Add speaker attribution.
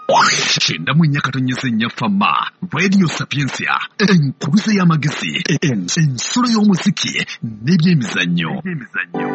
Speaker 1: Kyenda mu nnya katonnyesa ennya famma Radio Sapiensia enkuluze y'amagezi ensolo y'omuziki n'ebyemizannyo.